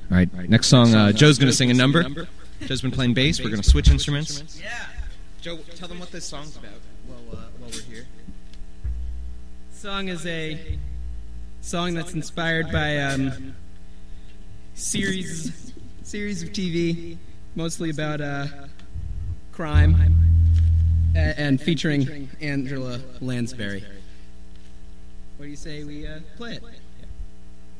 All right, next song, Joe's going to sing a number. Joe's been playing bass. We're going to switch instruments. Yeah. Joe, tell them what this song's about while we're here. This song is a song that's inspired by series of TV, mostly about crime, and featuring Angela Lansbury. What do you say we play it?